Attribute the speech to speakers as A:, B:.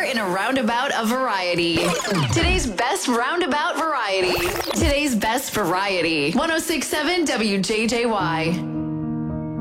A: in a roundabout of variety. Today's best roundabout variety. Today's best variety. 106.7 WJJY.